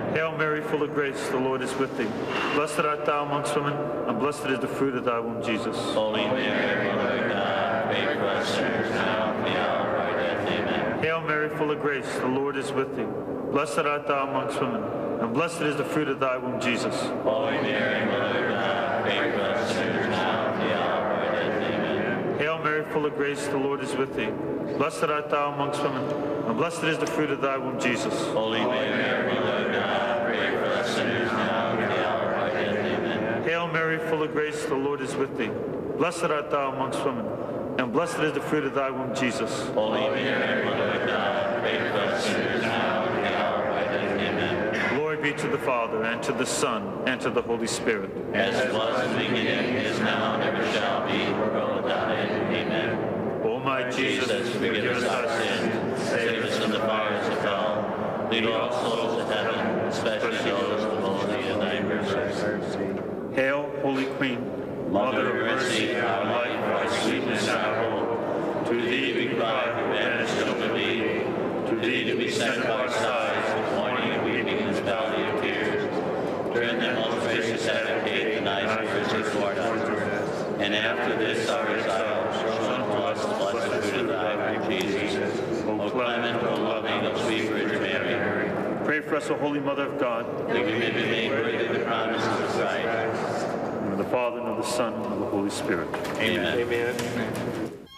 Hail Mary, full of grace, the Lord is with thee. Blessed art thou amongst women, and blessed is the fruit of thy womb, Jesus. Holy Mary, Mother of God, pray for us sinners now and at the hour of our death. Amen. Hail Mary, full of grace, the Lord is with thee. Blessed art thou amongst women, and blessed is the fruit of thy womb, Jesus. Holy Mary, Mother of God, pray for us sinners now and at the hour of our death. Amen. Hail Mary, full of grace, the Lord is with thee. Blessed art thou amongst women, and blessed is the fruit of thy womb, Jesus. Holy Mary, Mother of God, pray for us sinners now and at the hour of our death. Amen. Hail Mary, full of grace, the Lord is with thee. Blessed art thou amongst women, and blessed is the fruit of thy womb, Jesus. Holy Mary, Mother of God, pray for us sinners now and at the hour of our death. Amen. Glory be to the Father, and to the Son, and to the Holy Spirit. As it was in the beginning, is now, and ever shall be, world without end. Amen. O my Jesus, forgive us our sins, save us from the fires of hell. Lead all souls to heaven, especially those in most need of thy mercy. Hail, Holy Queen, Mother of mercy, our life, our sweetness, our hope. To thee we cry, who banished children be. To thee do we send up our sighs, with mourning and weeping in this valley of tears. Turn them, most gracious advocate, the nice mercy toward us. And after this our exile, show unto us the blessed fruit of thy womb, Jesus. O clement, O loving, O sweet Virgin Mary. Pray for us, O Holy Mother of God. That we may be made worthy of the promises of Christ. In the name of the Father, and of the Son, and of the Holy Spirit. Amen. Amen.